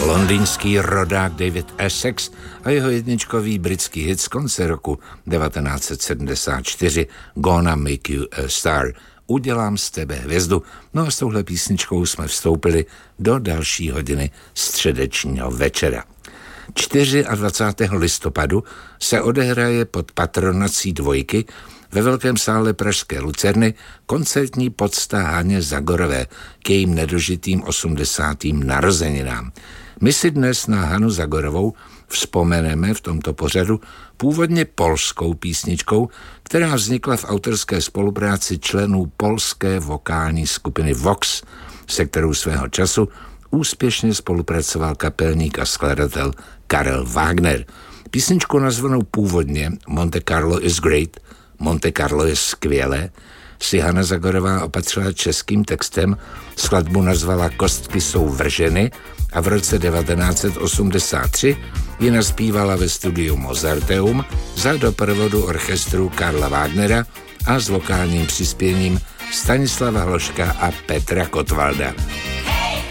Londýnský rodák David Essex a jeho jedničkový britský hit z konce roku 1974 Gonna Make You a Star. Udělám z tebe hvězdu. No a s touhle písničkou jsme vstoupili do další hodiny středečního večera. 24. listopadu se odehraje pod patronací Dvojky ve velkém sále pražské Lucerny koncertní pocta Haně Zagorové k jejím nedožitým 80. narozeninám. My si dnes na Hanu Zagorovou vzpomeneme v tomto pořadu původně polskou písničkou, která vznikla v autorské spolupráci členů polské vokální skupiny Vox, se kterou svého času úspěšně spolupracoval kapelník a skladatel Karel Wagner. Písničku nazvanou původně Monte Carlo is Great, Monte Carlo je skvělé, si Hana Zagorová opatřila českým textem, skladbu nazvala Kostky jsou vrženy a v roce 1983 ji nazpívala ve studiu Mozarteum za doprovodu orchestru Karla Wagnera a s vokálním přispěním Stanislava Hloška a Petra Kotwalda.